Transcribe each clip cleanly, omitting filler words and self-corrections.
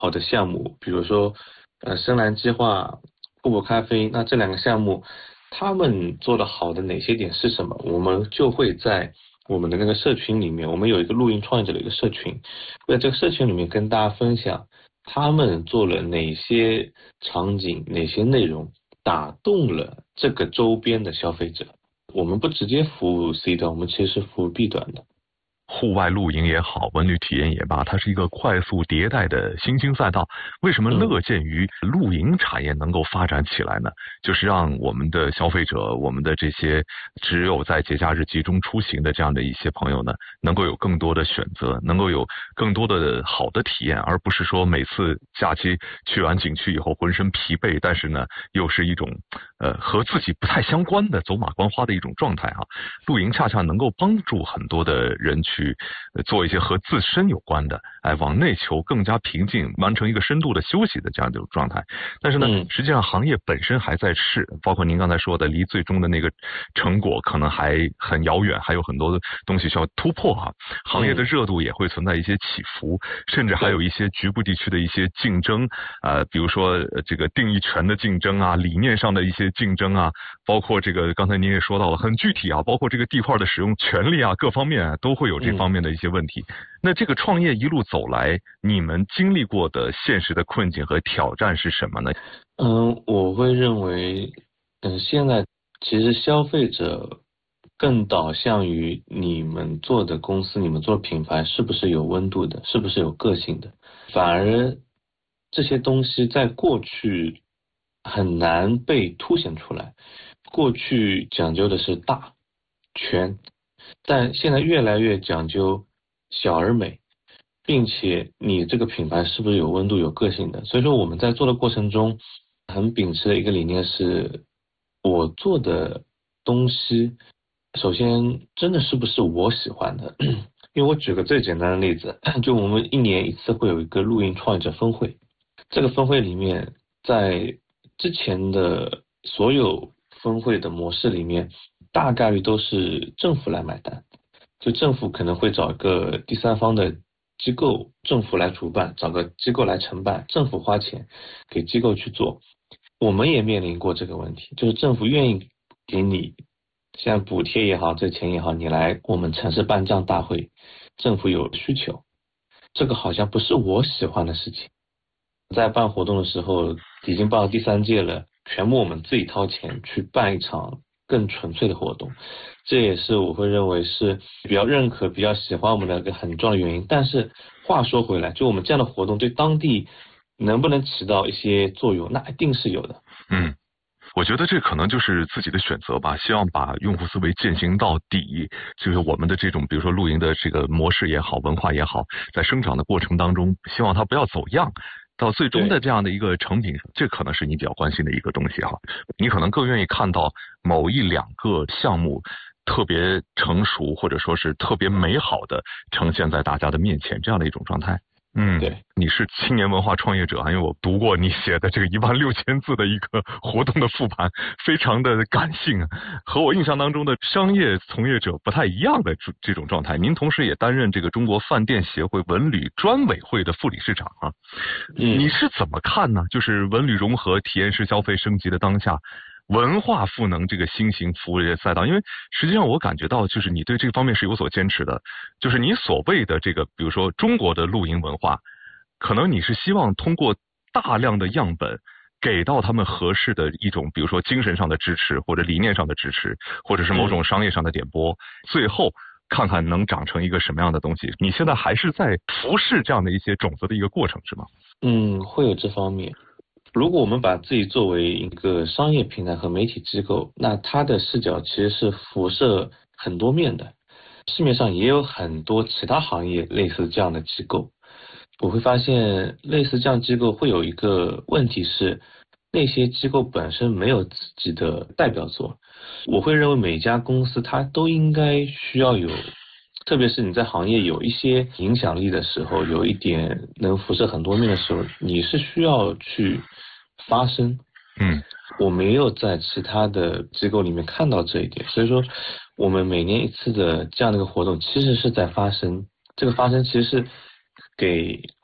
好的项目，比如说深蓝计划、瀑布咖啡，那这两个项目他们做的好的哪些点是什么？我们就会在我们的那个社群里面，我们有一个露营创业者的一个社群，会在这个社群里面跟大家分享他们做了哪些场景、哪些内容打动了这个周边的消费者。我们不直接服务 C 端，我们其实是服务 B 端的。 户外露营也好，文旅体验也罢，它是一个快速迭代的新兴赛道。为什么乐见于露营产业能够发展起来呢？就是让我们的消费者，我们的这些只有在节假日集中出行的这样的一些朋友呢，能够有更多的选择，能够有更多的好的体验，而不是说每次假期去完景区以后浑身疲惫，但是呢又是一种和自己不太相关的走马观花的一种状态啊。露营恰恰能够帮助很多的人去做一些和自身有关的，往内求，更加平静，完成一个深度的休息的这样一种状态。但是呢，实际上行业本身还在试，包括您刚才说的，离最终的那个成果可能还很遥远，还有很多的东西需要突破啊。行业的热度也会存在一些起伏，甚至还有一些局部地区的一些竞争，比如说这个定义权的竞争啊，理念上的一些竞争啊，包括这个刚才您也说到了，很具体啊，包括这个地块的使用权利啊，各方面都会有这方面的一些问题。那这个创业一路走来，你们经历过的现实的困境和挑战是什么呢？ 我会认为，现在其实消费者更导向于你们做的公司、你们做的品牌是不是有温度的，是不是有个性的，反而这些东西在过去很难被凸显出来。过去讲究的是大、全，但现在越来越讲究小而美，并且你这个品牌是不是有温度、有个性的。所以说我们在做的过程中，很秉持的一个理念是，我做的东西，首先真的是不是我喜欢的。因为我举个最简单的例子，就我们一年一次会有一个露营创业者峰会，这个峰会里面，在之前的所有峰会的模式里面，大概率都是政府来买单，就政府可能会找一个第三方的机构，政府来主办，找个机构来承办，政府花钱给机构去做。我们也面临过这个问题，就是政府愿意给你像补贴也好，这钱也好，你来我们城市办这样大会，政府有需求，这个好像不是我喜欢的事情。在办活动的时候，已经办到第3届了，全部我们自己掏钱去办一场更纯粹的活动，这也是我会认为是比较认可、比较喜欢我们的一个很重要的原因。但是话说回来，就我们这样的活动对当地能不能起到一些作用，那一定是有的。 我觉得这可能就是自己的选择吧，希望把用户思维践行到底，就是我们的这种比如说露营的这个模式也好，文化也好，在生长的过程当中，希望它不要走样，到最终的这样的一个成品，这可能是你比较关心的一个东西哈。你可能更愿意看到某一两个项目特别成熟，或者说是特别美好的呈现在大家的面前，这样的一种状态。 对， 你是青年文化创业者啊，因为我读过你写的这个16000字的一个活动的复盘，非常的感性啊，和我印象当中的商业从业者不太一样的这种状态。您同时也担任这个中国饭店协会文旅专委会的副理事长啊，你是怎么看呢？就是文旅融合、体验式消费升级的当下，文化赋能这个新型服务类赛道，因为实际上我感觉到，就是你对这个方面是有所坚持的，就是你所谓的这个，比如说中国的露营文化，可能你是希望通过大量的样本，给到他们合适的一种，比如说精神上的支持，或者理念上的支持，或者是某种商业上的点拨，最后看看能长成一个什么样的东西。你现在还是在服侍这样的一些种子的一个过程，是吗？ 会有这方面。如果我们把自己作为一个商业平台和媒体机构，那它的视角其实是辐射很多面的。市面上也有很多其他行业类似这样的机构，我会发现类似这样机构会有一个问题是，那些机构本身没有自己的代表作。我会认为每家公司它都应该需要有，特别是你在行业有一些影响力的时候，有一点能辐射很多面的时候，你是需要去发声。我没有在其他的机构里面看到这一点，所以说我们每年一次的这样的一个活动，其实是在发声。这个发声其实是给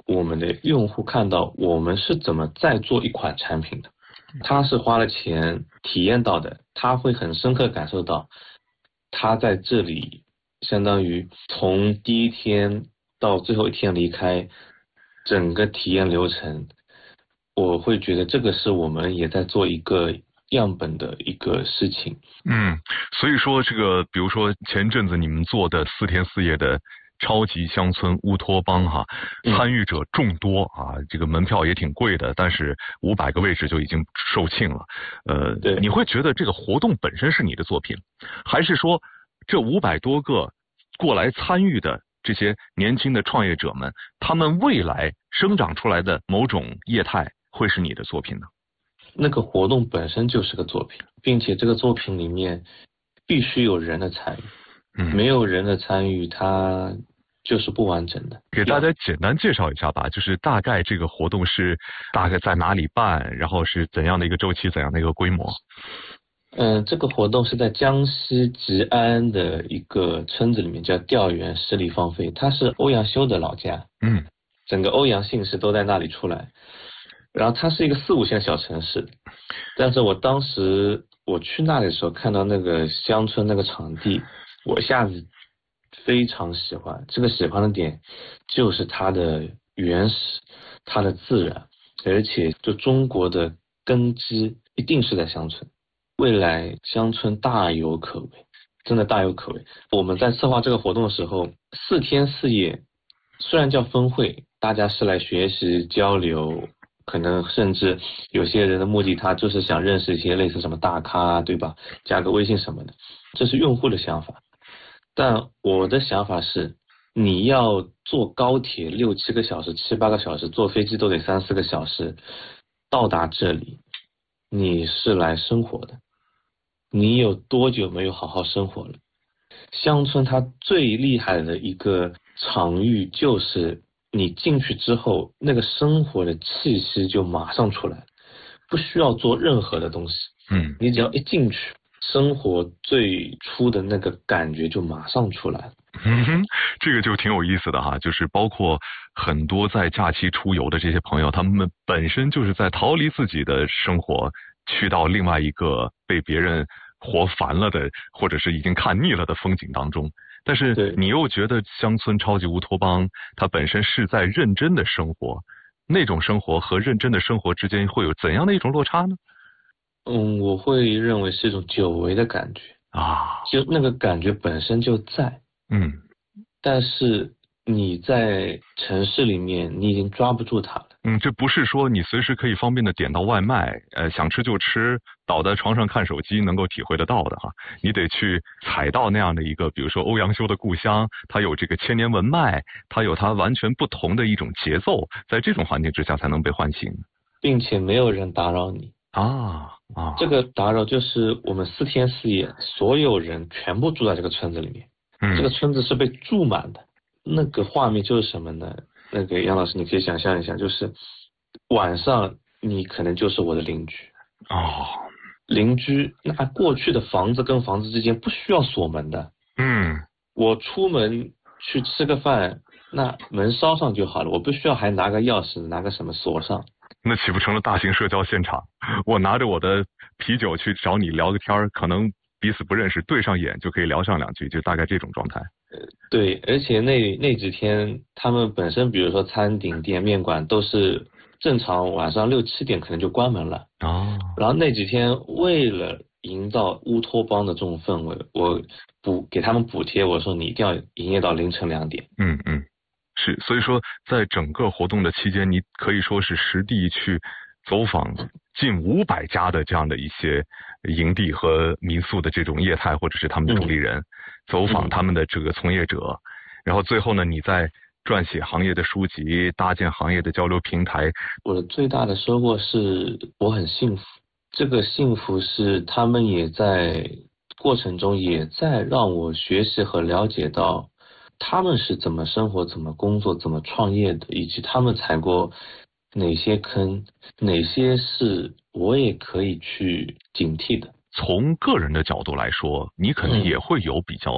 我们的用户看到我们是怎么在做一款产品的，他是花了钱体验到的，他会很深刻感受到他在这里相当于从第一天到最后一天离开，整个体验流程，我会觉得这个是我们也在做一个样本的一个事情。 所以说这个比如说前阵子你们做的4天4夜的超级乡村乌托邦哈，参与者众多啊，这个门票也挺贵的，但是500个位置就已经售罄了。 对， 你会觉得这个活动本身是你的作品，还是说这500多个过来参与的这些年轻的创业者们，他们未来生长出来的某种业态会是你的作品呢？ 那个活动本身就是个作品，并且这个作品里面必须有人的参与。没有人的参与，它就是不完整的。 给大家简单介绍一下吧，就是大概这个活动是大概在哪里办，然后是怎样的一个周期，怎样的一个规模？ 这个活动是在江西吉安的一个村子里面，叫调园十里芳菲，它是欧阳修的老家。整个欧阳姓氏都在那里出来。然后它是一个4、5线小城市，但是我当时我去那里的时候，看到那个乡村那个场地，我一下子非常喜欢。这个喜欢的点就是它的原始，它的自然，而且就中国的根基一定是在乡村，未来乡村大有可为，真的大有可为。我们在策划这个活动的时候，4天4夜，虽然叫分会，大家是来学习交流，可能甚至有些人的目的他就是想认识一些类似什么大咖，对吧？加个微信什么的，这是用户的想法。但我的想法是，你要坐高铁6、7个小时、7、8个小时，坐飞机都得3、4个小时到达这里，你是来生活的，你有多久没有好好生活了？乡村它最厉害的一个场域就是你进去之后，那个生活的气息就马上出来了，不需要做任何的东西。你只要一进去，生活最初的那个感觉就马上出来了。 这个就挺有意思的哈，就是包括很多在假期出游的这些朋友，他们本身就是在逃离自己的生活，去到另外一个被别人活烦了的，或者是已经看腻了的风景当中。但是你又觉得乡村超级乌托邦它本身是在认真的生活，那种生活和认真的生活之间会有怎样的一种落差呢？ 我会认为是一种久违的感觉啊，就那个感觉本身就在，但是你在城市里面你已经抓不住它了。 这不是说你随时可以方便的点到外卖，想吃就吃，倒在床上看手机能够体会得到的哈。你得去踩到那样的一个，比如说欧阳修的故乡，它有这个千年文脉，它有它完全不同的一种节奏，在这种环境之下才能被唤醒， 并且没有人打扰你这个打扰就是我们4天4夜，所有人全部住在这个村子里面，这个村子是被住满的。那个画面就是什么呢？那个杨老师，你可以想象一下，就是晚上你可能就是我的邻居邻居，那过去的房子跟房子之间不需要锁门的，我出门去吃个饭，那门烧上就好了，我不需要还拿个钥匙拿个什么锁上。 那岂不成了大型社交现场？我拿着我的啤酒去找你聊个天，可能彼此不认识，对上眼就可以聊上2句，就大概这种状态。 对，而且那几天他们本身比如说餐饮店面馆都是正常晚上6、7点可能就关门了然后那几天为了营造乌托邦的这种氛围，我给他们补贴，我说你一定要营业到凌晨2点。 是，所以说在整个活动的期间，你可以说是实地去走访近500家的这样的一些营地和民宿的这种业态，或者是他们的主力人，走访他们的这个从业者，然后最后呢，你再撰写行业的书籍，搭建行业的交流平台。 我的最大的收获是我很幸福，这个幸福是他们也在过程中也在让我学习和了解到他们是怎么生活、怎么工作、怎么创业的，以及他们踩过哪些坑，哪些是我也可以去警惕的。 从个人的角度来说，你可能也会有比较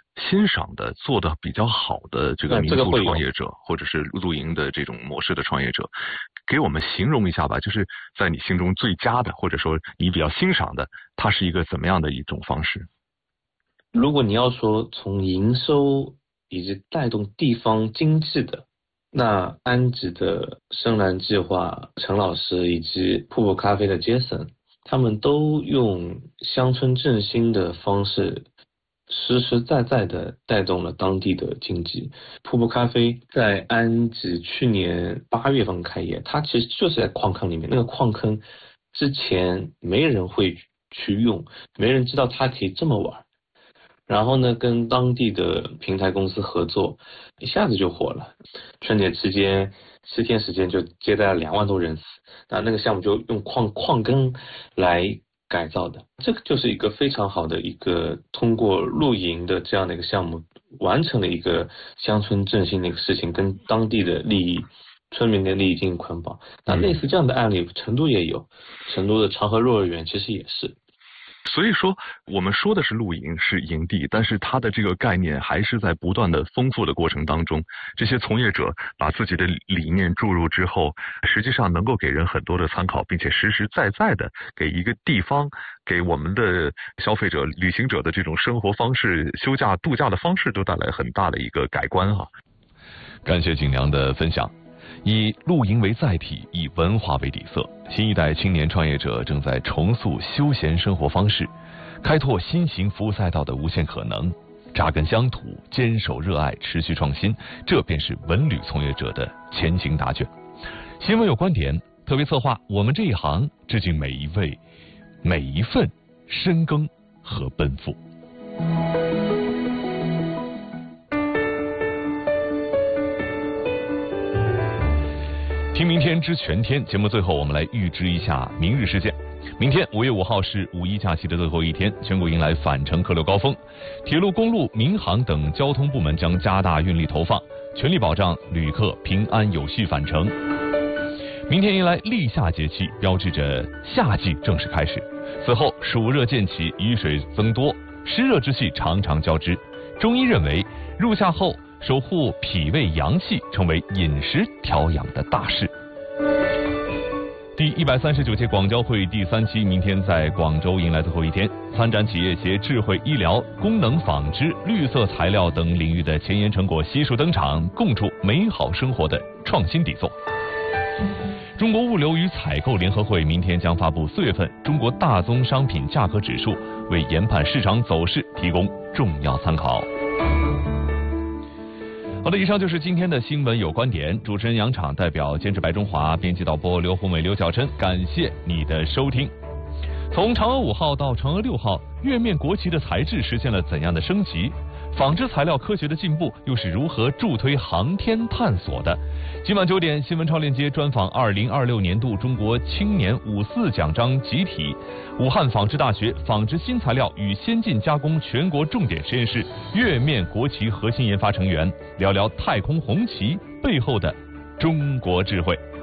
欣赏的做的比较好的这个民宿创业者，或者是露营的这种模式的创业者，给我们形容一下吧，就是在你心中最佳的，或者说你比较欣赏的，它是一个怎么样的一种方式？ 如果你要说从营收以及带动地方经济的，那安吉的深蓝计划陈老师以及瀑布咖啡的杰森，他们都用乡村振兴的方式实实在在的带动了当地的经济。瀑布咖啡在安吉去年8月份开业，它其实就是在矿坑里面，那个矿坑之前没人会去用，没人知道它可以这么玩。然后呢，跟当地的平台公司合作，一下子就火了。春节期间7天时间就接待了2万多人次，那个项目就用矿坑来改造的。这个就是一个非常好的一个通过露营的这样的一个项目，完成了一个乡村振兴的一个事情，跟当地的利益、村民的利益进行捆绑。那类似这样的案例，成都也有，成都的长河幼儿园其实也是。 所以说，我们说的是露营，是营地，但是它的这个概念还是在不断的丰富的过程当中。这些从业者把自己的理念注入之后，实际上能够给人很多的参考，并且实实在在的给一个地方，给我们的消费者、旅行者的这种生活方式、休假度假的方式都带来很大的一个改观哈。感谢景良的分享。以露营为载体，以文化为底色，新一代青年创业者正在重塑休闲生活方式，开拓新型服务赛道的无限可能。扎根乡土，坚守热爱，持续创新，这便是文旅从业者的前行答卷。新闻有观点特别策划，我们这一行致敬每一位、每一份深耕和奔赴。听明天知全天节目最后，我们来预知一下明日事件。明天5月5号是5·1假期的最后一天，全国迎来返程客流高峰，铁路、公路、民航等交通部门将加大运力投放，全力保障旅客平安有序返程。明天迎来立夏节气，标志着夏季正式开始。此后暑热渐起，雨水增多，湿热之气常常交织。中医认为，入夏后守护脾胃阳气成为饮食调养的大事。第139届广交会第3期明天在广州迎来最后一天，参展企业携智慧医疗、功能纺织、绿色材料等领域的前沿成果悉数登场，共筑美好生活的创新底座。中国物流与采购联合会明天将发布4月份中国大宗商品价格指数，为研判市场走势提供重要参考。好的，以上就是今天的新闻有观点。主持人杨昶代表监制白中华、编辑导播刘宏伟、刘晓琛，感谢你的收听。从嫦娥5号到嫦娥6号，月面国旗的材质实现了怎样的升级？纺织材料科学的进步又是如何助推航天探索的？今晚9点，新闻超链接专访2026年度中国青年54奖章集体，武汉纺织大学纺织新材料与先进加工全国重点实验室月面国旗核心研发成员，聊聊太空红旗背后的中国智慧。